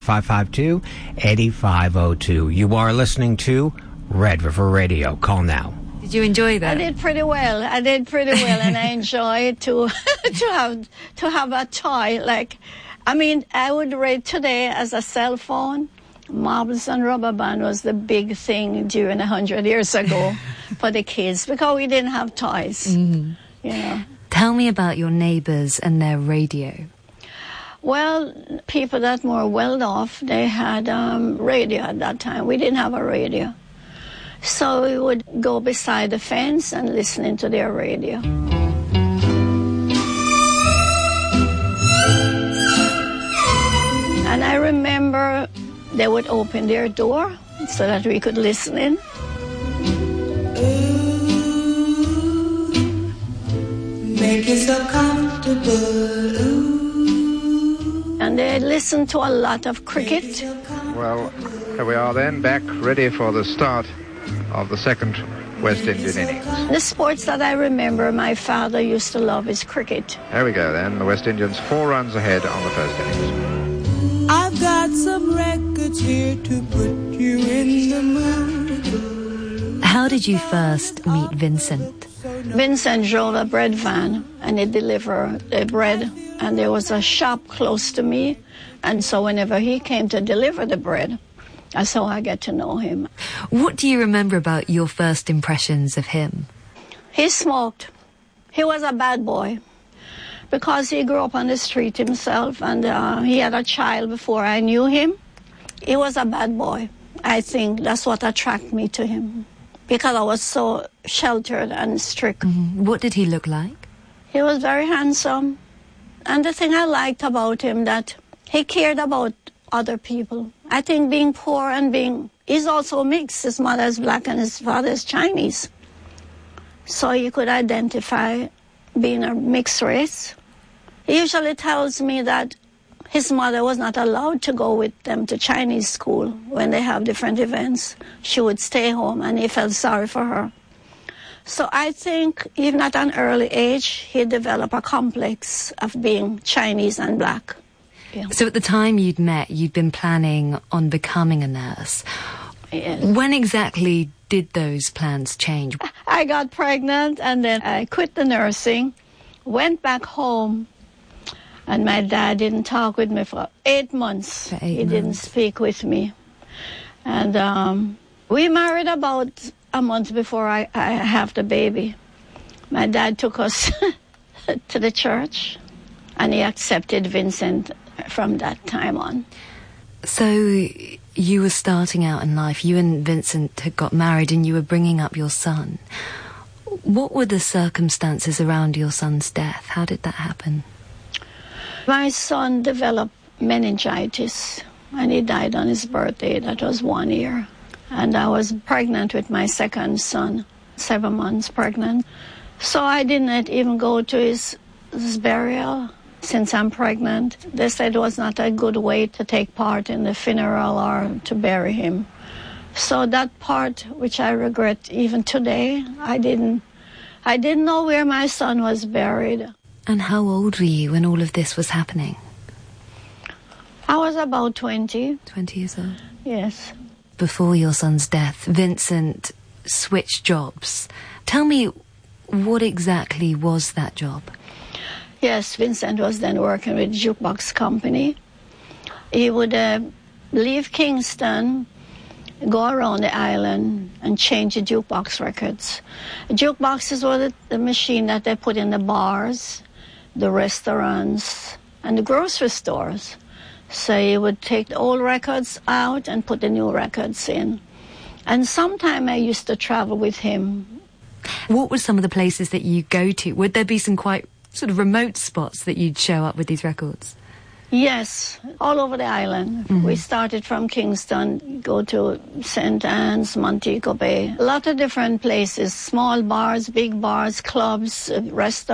552-8502. You are listening to Red River Radio. Call now. Did you enjoy that? I did pretty well, and I enjoy to have a toy. I would rate today as a cell phone. Marbles and rubber band was the big thing during 100 years ago for the kids because we didn't have toys. Mm-hmm. You know. Tell me about your neighbours and their radio. Well, people that were well off, they had radio at that time. We didn't have a radio. So we would go beside the fence and listening to their radio. And I remember they would open their door so that we could listen in. Make yourself comfortable. And they listened to a lot of cricket. Well, here we are then, back ready for the start of the second West Indian innings. The sports that I remember my father used to love is cricket. There we go then, the West Indians 4 runs ahead on the first innings. I've got some records here to put you in the mood. How did you first meet Vincent? Vincent drove a bread van and he delivered the bread, and there was a shop close to me, and so whenever he came to deliver the bread, that's how I get to know him. What do you remember about your first impressions of him? He smoked. He was a bad boy because he grew up on the street himself, and he had a child before I knew him. He was a bad boy. I think that's what attracted me to him, because I was so sheltered and strict. Mm-hmm. What did he look like? He was very handsome. And the thing I liked about him, that he cared about other people. I think being poor and he's also mixed. His mother is black and his father is Chinese. So you could identify being a mixed race. He usually tells me that his mother was not allowed to go with them to Chinese school when they have different events. She would stay home, and he felt sorry for her. So I think even at an early age, he developed a complex of being Chinese and black. Yeah. So at the time you'd met, you'd been planning on becoming a nurse. Yes. When exactly did those plans change? I got pregnant, and then I quit the nursing, went back home, and my dad didn't talk with me for 8 months. He didn't speak with me. And we married about a month before I have the baby. My dad took us to the church, and he accepted Vincent from that time on. So you were starting out in life. You and Vincent had got married, and you were bringing up your son. What were the circumstances around your son's death? How did that happen? My son developed meningitis, and he died on his birthday. That was 1 year. And I was pregnant with my second son, 7 months pregnant. So I didn't even go to his burial since I'm pregnant. They said it was not a good way to take part in the funeral or to bury him. So that part, which I regret even today, I didn't know where my son was buried. And how old were you when all of this was happening? I was about 20. 20 years old? Yes. Before your son's death, Vincent switched jobs. Tell me, what exactly was that job? Yes, Vincent was then working with Jukebox Company. He would leave Kingston, go around the island and change the jukebox records. Jukeboxes were the machine that they put in the bars, the restaurants, and the grocery stores. So he would take the old records out and put the new records in. And sometime I used to travel with him. What were some of the places that you go to? Would there be some quite sort of remote spots that you'd show up with these records? Yes, all over the island. Mm-hmm. We started from Kingston, go to St. Anne's, Montego Bay. A lot of different places, small bars, big bars, clubs, restaurants.